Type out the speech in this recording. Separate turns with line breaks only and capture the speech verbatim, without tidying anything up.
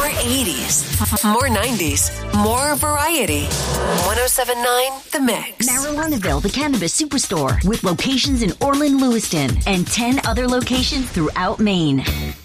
More eighties, more nineties, more variety. ten seventy-nine The Mix.
Marijuanaville, the cannabis superstore, with locations in Orland, Lewiston, and ten other locations throughout Maine.